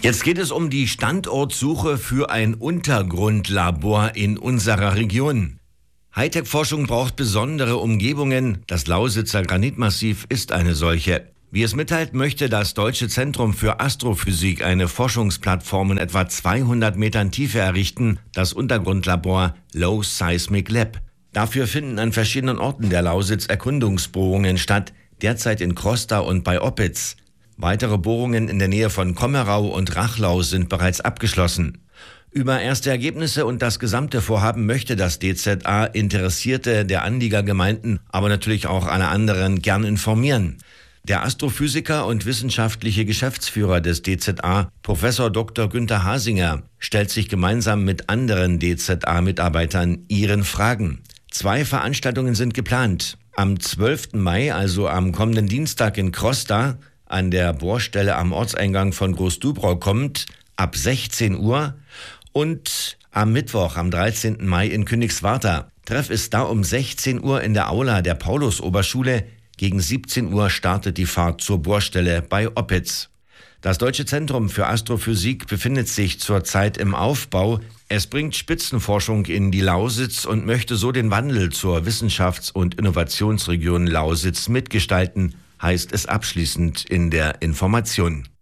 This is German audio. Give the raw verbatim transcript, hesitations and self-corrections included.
Jetzt geht es um die Standortsuche für ein Untergrundlabor in unserer Region. Hightech-Forschung braucht besondere Umgebungen. Das Lausitzer Granitmassiv ist eine solche. Wie es mitteilt, möchte das Deutsche Zentrum für Astrophysik eine Forschungsplattform in etwa zweihundert Metern Tiefe errichten, das Untergrundlabor Low Seismic Lab. Dafür finden an verschiedenen Orten der Lausitz Erkundungsbohrungen statt, derzeit in Crosta und bei Oppitz. Weitere Bohrungen in der Nähe von Kommerau und Rachlau sind bereits abgeschlossen. Über erste Ergebnisse und das gesamte Vorhaben möchte das D Z A Interessierte der Anliegergemeinden, aber natürlich auch alle anderen gern informieren. Der Astrophysiker und wissenschaftliche Geschäftsführer des D Z A, Professor Doktor Günther Hasinger, stellt sich gemeinsam mit anderen D Z A-Mitarbeitern ihren Fragen. Zwei Veranstaltungen sind geplant. Am zwölften Mai, also am kommenden Dienstag in Crosta, an der Bohrstelle am Ortseingang von Großdubrow kommt, ab sechzehn Uhr, und am Mittwoch, am dreizehnten Mai in Königswartha. Treff ist da um sechzehn Uhr in der Aula der Paulus-Oberschule. Gegen siebzehn Uhr startet die Fahrt zur Bohrstelle bei Oppitz. Das Deutsche Zentrum für Astrophysik befindet sich zurzeit im Aufbau. Es bringt Spitzenforschung in die Lausitz und möchte so den Wandel zur Wissenschafts- und Innovationsregion Lausitz mitgestalten, heißt es abschließend in der Information.